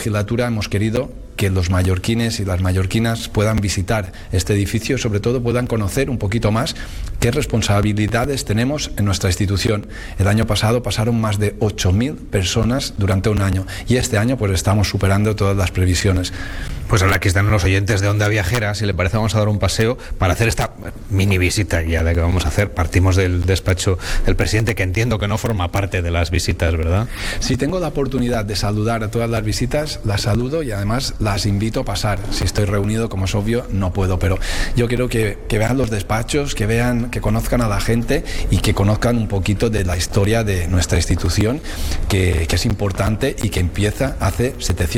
legislatura hemos querido que los mallorquines y las mallorquinas puedan visitar este edificio y sobre todo puedan conocer un poquito más qué responsabilidades tenemos en nuestra institución. El año pasado pasaron más de 8.000 personas durante un año y este año pues estamos superando todas las previsiones. Pues ahora aquí están los oyentes de Onda Viajera, si le parece vamos a dar un paseo para hacer esta mini visita guiada que vamos a hacer. Partimos del despacho del presidente, que entiendo que no forma parte de las visitas, ¿verdad? Si tengo la oportunidad de saludar a todas las visitas, las saludo y además las invito a pasar. Si estoy reunido, como es obvio, no puedo, pero yo quiero que vean los despachos, que vean, que conozcan a la gente y que conozcan un poquito de la historia de nuestra institución, que es importante y que empieza hace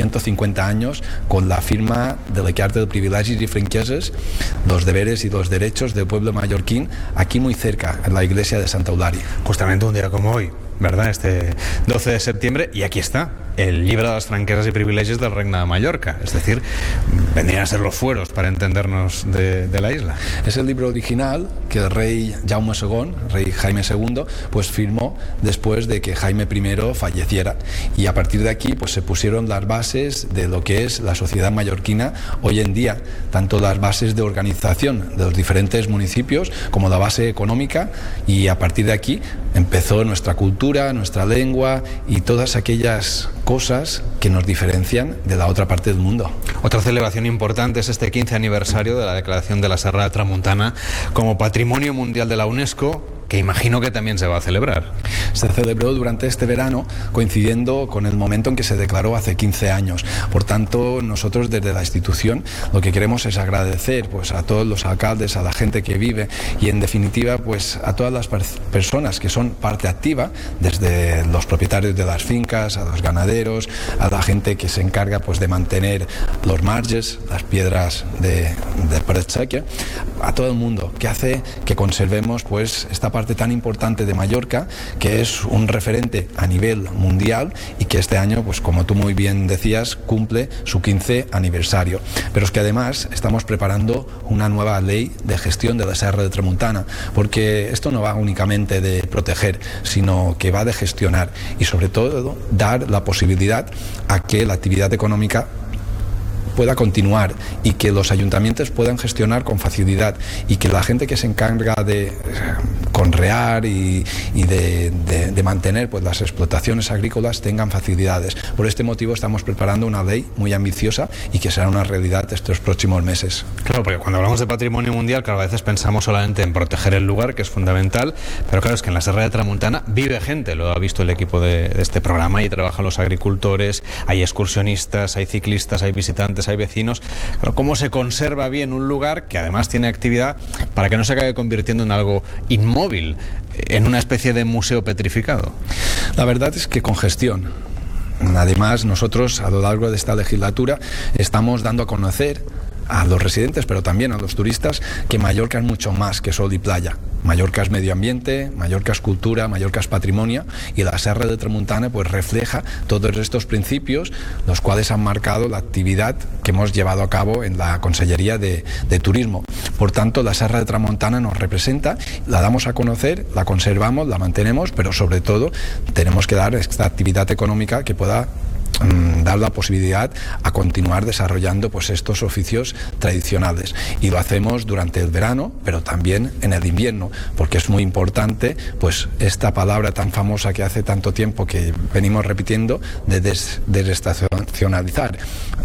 750 años con la firma de la Carta de Privilegis y Franqueses, los deberes y los derechos del pueblo mallorquín, aquí muy cerca, en la iglesia de Santa Eulària. Justamente un día como hoy, ¿verdad? Este 12 de septiembre, y aquí está, el llibre de les franqueses i privilegis del Regne de Mallorca. Es decir, vendrían a ser los fueros para entendernos de la isla. Es el libro original que el rey Jaume II, rey Jaime II, pues firmó después de que Jaime I falleciera. Y a partir de aquí pues se pusieron las bases de lo que es la sociedad mallorquina hoy en día, tanto las bases de organización de los diferentes municipios como la base económica, y a partir de aquí empezó nuestra cultura, nuestra lengua y todas aquellas cosas que nos diferencian de la otra parte del mundo. Otra celebración importante es este 15 aniversario de la declaración de la Serra de Tramuntana como Patrimonio Mundial de la UNESCO, que imagino que también se va a celebrar. Se celebró durante este verano, coincidiendo con el momento en que se declaró hace 15 años. Por tanto, nosotros desde la institución lo que queremos es agradecer pues, a todos los alcaldes, a la gente que vive y en definitiva pues, a todas las personas que son parte activa, desde los propietarios de las fincas, a los ganaderos, a la gente que se encarga pues, de mantener los marges, las piedras de pared seca, a todo el mundo que hace que conservemos pues, esta parte tan importante de Mallorca, que es un referente a nivel mundial y que este año, pues como tú muy bien decías, cumple su 15 aniversario. Pero es que además estamos preparando una nueva ley de gestión de la Serra de Tramuntana, porque esto no va únicamente de proteger, sino que va de gestionar y sobre todo dar la posibilidad a que la actividad económica pueda continuar y que los ayuntamientos puedan gestionar con facilidad y que la gente que se encarga de conrear y de mantener pues, las explotaciones agrícolas tengan facilidades. Por este motivo estamos preparando una ley muy ambiciosa y que será una realidad estos próximos meses. Claro, porque cuando hablamos de patrimonio mundial, claro, a veces pensamos solamente en proteger el lugar, que es fundamental, pero claro, es que en la Serra de Tramuntana vive gente, lo ha visto el equipo de este programa, y trabajan los agricultores, hay excursionistas, hay ciclistas, hay visitantes, hay vecinos. Pero ¿cómo se conserva bien un lugar que además tiene actividad para que no se acabe convirtiendo en algo inmóvil, en una especie de museo petrificado? La verdad es que con gestión. Además, nosotros a lo largo de esta legislatura estamos dando a conocer a los residentes, pero también a los turistas, que Mallorca es mucho más que sol y playa. Mallorca es medio ambiente, Mallorca es cultura, Mallorca es patrimonio, y la Serra de Tramuntana pues refleja todos estos principios, los cuales han marcado la actividad que hemos llevado a cabo en la Consellería de Turismo. Por tanto, la Serra de Tramuntana nos representa, la damos a conocer, la conservamos, la mantenemos, pero sobre todo tenemos que dar esta actividad económica que pueda dar la posibilidad a continuar desarrollando pues estos oficios tradicionales, y lo hacemos durante el verano pero también en el invierno, porque es muy importante pues esta palabra tan famosa que hace tanto tiempo que venimos repitiendo de desestacionalizar.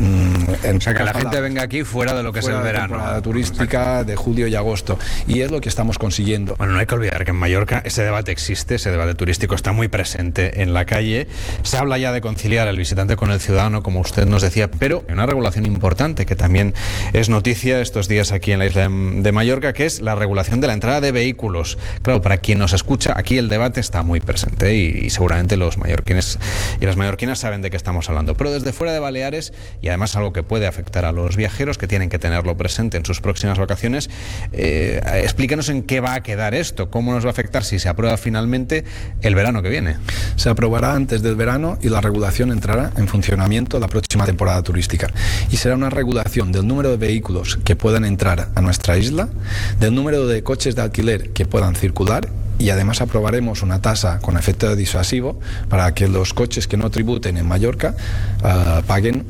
O sea, que la gente venga aquí fuera de lo que es el verano, la turística de julio y agosto, y es lo que estamos consiguiendo. Bueno, no hay que olvidar que en Mallorca ese debate existe, ese debate turístico está muy presente en la calle, se habla ya de conciliar el visitante con el ciudadano, como usted nos decía, pero hay una regulación importante que también es noticia estos días aquí en la isla de Mallorca, que es la regulación de la entrada de vehículos. Claro, para quien nos escucha, aquí el debate está muy presente y seguramente los mallorquines y las mallorquinas saben de qué estamos hablando, pero desde fuera de Baleares, y además algo que puede afectar a los viajeros que tienen que tenerlo presente en sus próximas vacaciones, explícanos en qué va a quedar esto, cómo nos va a afectar si se aprueba finalmente el verano que viene. Se aprobará antes del verano y la regulación entrará en funcionamiento la próxima temporada turística, y será una regulación del número de vehículos que puedan entrar a nuestra isla, del número de coches de alquiler que puedan circular, y además aprobaremos una tasa con efecto disuasivo para que los coches que no tributen en Mallorca paguen